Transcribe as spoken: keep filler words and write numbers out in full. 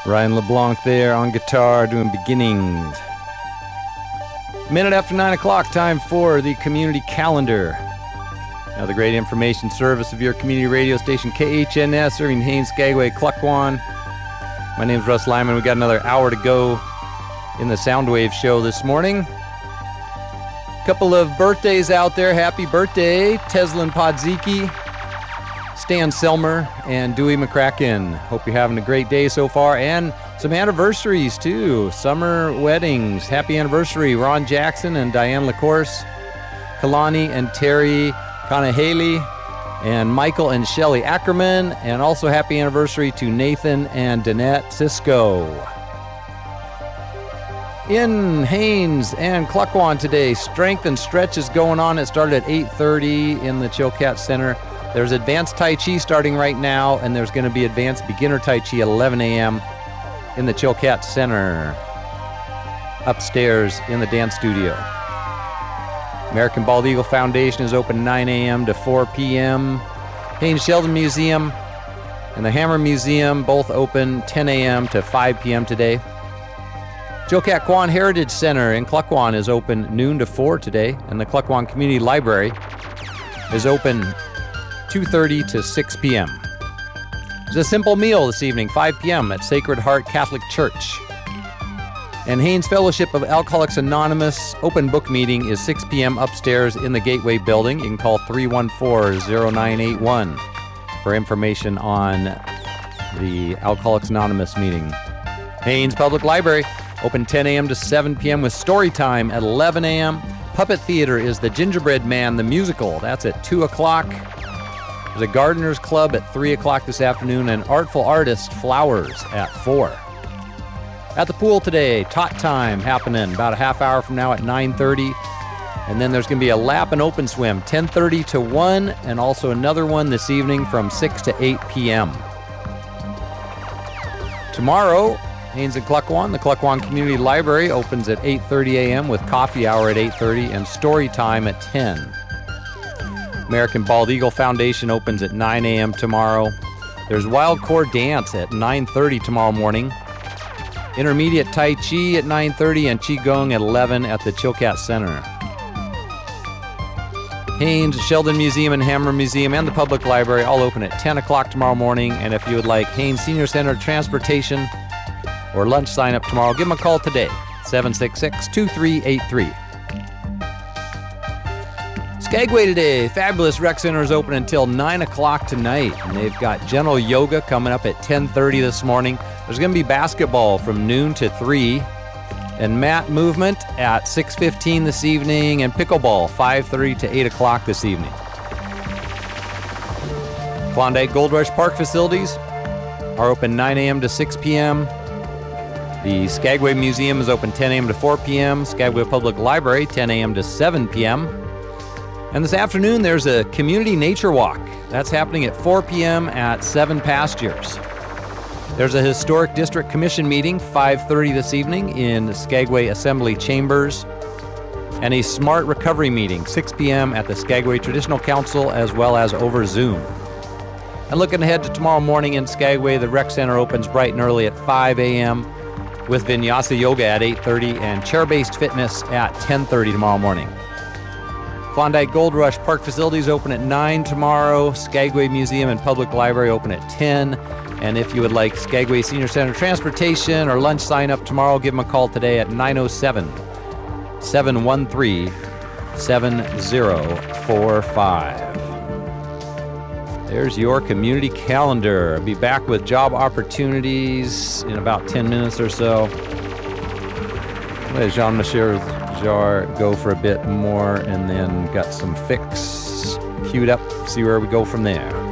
Ryan LeBlanc there on guitar doing beginnings. Minute after nine o'clock, time for the community calendar. Now the great information service of your community radio station, K H N S, serving Haines, Skagway, Klukwan. My name's Russ Lyman. We got another hour to go in the Soundwave show this morning. Couple of birthdays out there. Happy birthday, Teslin Podziki, Stan Selmer, and Dewey McCracken. Hope you're having a great day so far. And some anniversaries, too. Summer weddings. Happy anniversary, Ron Jackson and Diane LaCourse, Kalani and Terry Kanahele, and Michael and Shelley Ackerman. And also happy anniversary to Nathan and Danette Cisco. In Haines and Klukwan today, strength and stretch is going on. It started at eight thirty in the Chilkat Center. There's advanced Tai Chi starting right now, and there's going to be advanced beginner Tai Chi at eleven a.m. in the Chilkat Center, upstairs in the dance studio. American Bald Eagle Foundation is open nine a.m. to four p.m. Haines Sheldon Museum and the Hammer Museum both open ten a.m. to five p.m. today. Chilkat Kwan Heritage Center in Klukwan is open noon to four today, and the Klukwan Community Library is open two thirty to six p.m. There's a simple meal this evening, five p.m. at Sacred Heart Catholic Church. And Haines Fellowship of Alcoholics Anonymous open book meeting is six p.m. upstairs in the Gateway building. You can call three one four, zero nine eight one for information on the Alcoholics Anonymous meeting. Haines Public Library open ten a.m. to seven p.m. with story time at eleven a.m. Puppet Theater is The Gingerbread Man, the musical. That's at two o'clock. There's a Gardeners Club at three o'clock this afternoon, and Artful Artist Flowers at four. At the pool today, Tot Time happening about a half hour from now at nine thirty. And then there's going to be a lap and open swim, ten thirty to one, and also another one this evening from six to eight p.m. Tomorrow, Haines and Klukwan, the Klukwan Community Library opens at eight thirty a.m. with coffee hour at eight thirty and story time at ten. American Bald Eagle Foundation opens at nine a.m. tomorrow. There's Wild Core Dance at nine thirty tomorrow morning. Intermediate Tai Chi at nine thirty and Qigong at eleven at the Chilkat Center. Haines, Sheldon Museum and Hammer Museum and the Public Library all open at ten o'clock tomorrow morning. And if you would like Haines Senior Center transportation or lunch sign up tomorrow, give them a call today, seven six six, two three eight three. Skagway today, Fabulous Rec Center is open until nine o'clock tonight. And they've got General Yoga coming up at ten thirty this morning. There's going to be basketball from noon to three. And mat movement at six fifteen this evening. And pickleball, five thirty to eight o'clock this evening. Klondike Gold Rush Park facilities are open nine a.m. to six p.m. The Skagway Museum is open ten a.m. to four p.m. Skagway Public Library, ten a.m. to seven p.m. And this afternoon, there's a community nature walk. That's happening at four p.m. at Seven Pastures. There's a Historic District Commission meeting, five thirty this evening in the Skagway Assembly Chambers. And a Smart Recovery meeting, six p.m. at the Skagway Traditional Council, as well as over Zoom. And looking ahead to tomorrow morning in Skagway, the Rec Center opens bright and early at five a.m. with Vinyasa Yoga at eight thirty and chair-based fitness at ten thirty tomorrow morning. Klondike Gold Rush Park facilities open at nine tomorrow. Skagway Museum and Public Library open at ten. And if you would like Skagway Senior Center transportation or lunch sign up tomorrow, give them a call today at nine oh seven, seven one three, seven oh four five. There's your community calendar. I'll be back with job opportunities in about ten minutes or so. Let Jean-Michel Jarre go for a bit more, and then got some fix queued up. See where we go from there.